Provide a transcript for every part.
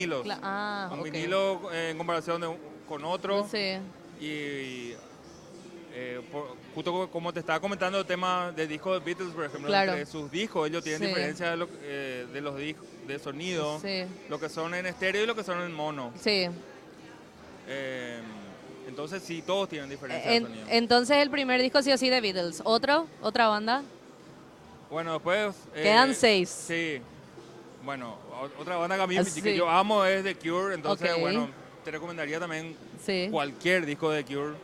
vinilos. Un ok. vinilo en comparación con otro. Sí, Y justo como te estaba comentando el tema de discos de Beatles, por ejemplo, claro. entre sus discos ellos tienen Sí. diferencias de los discos de sonido, Sí. lo que son en estéreo y lo que son en mono. Sí. Eh, entonces sí, todos tienen diferencia de sonido. Entonces el primer disco sí o sí de Beatles. ¿Otra banda? Bueno, después... Quedan 6. Sí. Bueno, otra banda que a mí Sí. que yo amo es The Cure, entonces Ok. bueno, te recomendaría también Sí. cualquier disco de The Cure.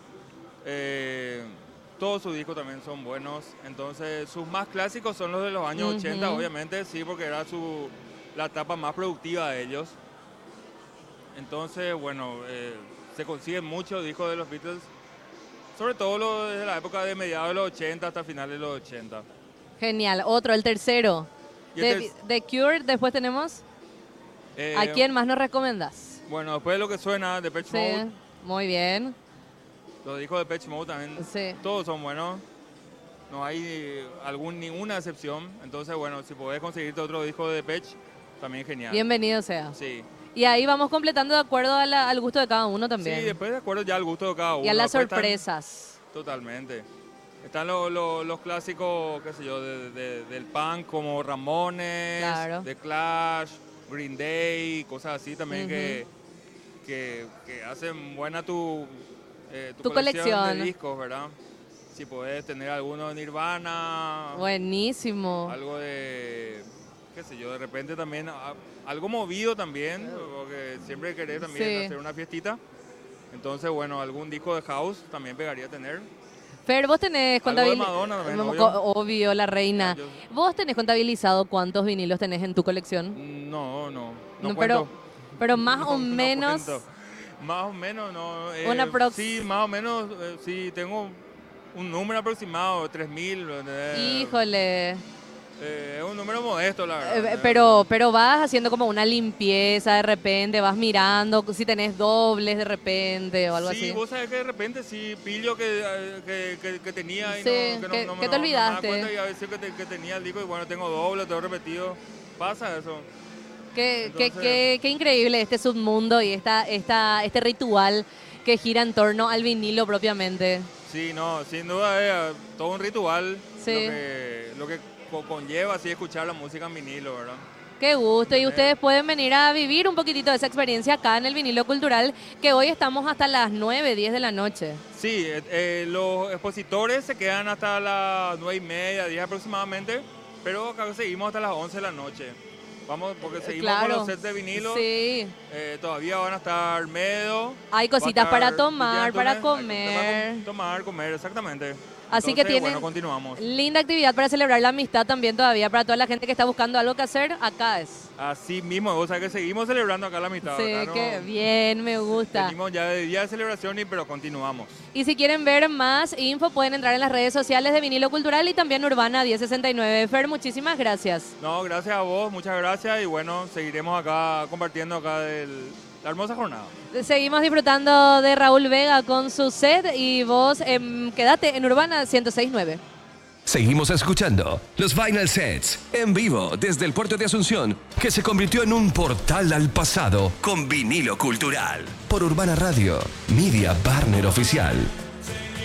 Todos sus discos también son buenos, entonces sus más clásicos son los de los años 80, obviamente, sí, porque era la etapa más productiva de ellos. Entonces, bueno, se consiguen muchos discos de los Beatles, sobre todo desde la época de mediados de los 80 hasta finales de los 80. Genial. Otro, el tercero. Y el The Cure, después tenemos. ¿A quién más nos recomendas? Bueno, después de lo que suena, Depeche Sí, Mode, muy bien. los discos de Depeche Mode también, Sí. todos son buenos. No hay ninguna excepción. Entonces, bueno, si podés conseguirte otro disco de Depeche, también genial. Bienvenido sea. Sí. Y ahí vamos completando de acuerdo al gusto de cada uno también. Sí, después de acuerdo ya al gusto de cada uno. Y a las Después sorpresas. Totalmente. Están los clásicos, qué sé yo, del punk como Ramones, Claro. The Clash, Green Day, cosas así también que hacen buena tu colección de discos, ¿verdad? Si podés tener alguno de Nirvana. Buenísimo. Algo de, qué sé yo, de repente también, algo movido también, porque siempre querés también hacer una fiestita. Entonces, bueno, algún disco de house también pegaría tener. Fer, vos tenés contabilizado. Madonna también, obvio. La reina. ¿Vos tenés contabilizado cuántos vinilos tenés en tu colección? No pero, cuento. pero más No, o menos. No más o menos, no. Una sí, más o menos, sí, tengo un número aproximado, 3000. Híjole. Es un número modesto, la verdad. Pero vas haciendo como una limpieza de repente, vas mirando si tenés dobles de repente o algo así. Sí, vos sabés que de repente sí pillo que tenía y Sí, no que te olvidaste. No me da cuenta y a veces que tenía el disco y bueno, tengo doble, tengo repetido. Pasa eso. Qué increíble este submundo y este ritual que gira en torno al vinilo propiamente. Sí, no, sin duda es todo un ritual Sí. lo que conlleva así escuchar la música en vinilo, ¿verdad? Qué gusto, y ustedes pueden venir a vivir un poquitito de esa experiencia acá en el Vinilo Cultural, que hoy estamos hasta las 9, 10 de la noche. Sí, los expositores se quedan hasta las 9:30, 10 aproximadamente, pero acá seguimos hasta las 11 de la noche. Vamos, porque seguimos con los sets de vinilo. Sí. Todavía van a estar Medo. Hay cositas para tomar, para comer. Comer, exactamente. Así Entonces, que tienen bueno, continuamos. linda actividad para celebrar la amistad también todavía, para toda la gente que está buscando algo que hacer, acá es. Así mismo, o sea que seguimos celebrando acá la amistad. Sí, acá qué bien, me gusta. Venimos ya de día de celebración, pero continuamos. Y si quieren ver más info, pueden entrar en las redes sociales de Vinilo Cultural y también Urbana 1069. Fer, muchísimas gracias. No, gracias a vos, muchas gracias y bueno, seguiremos acá compartiendo acá la hermosa jornada. Seguimos disfrutando de Raúl Vega con su set y vos quédate en Urbana 1069. Seguimos escuchando los Final Sets en vivo desde el puerto de Asunción, que se convirtió en un portal al pasado con vinilo cultural. Por Urbana Radio, Media Partner Oficial.